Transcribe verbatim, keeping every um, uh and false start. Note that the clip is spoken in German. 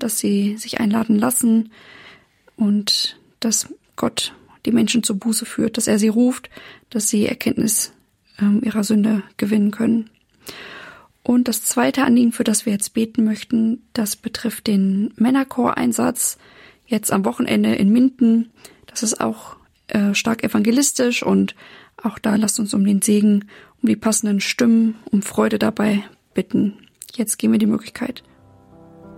dass sie sich einladen lassen und dass Gott die Menschen zur Buße führt, dass er sie ruft, dass sie Erkenntnis ähm, ihrer Sünde gewinnen können. Und das zweite Anliegen, für das wir jetzt beten möchten, das betrifft den Männerchor-Einsatz jetzt am Wochenende in Minden. Das ist auch äh, stark evangelistisch und auch da lasst uns um den Segen, um die passenden Stimmen, um Freude dabei bitten. Jetzt geben wir die Möglichkeit.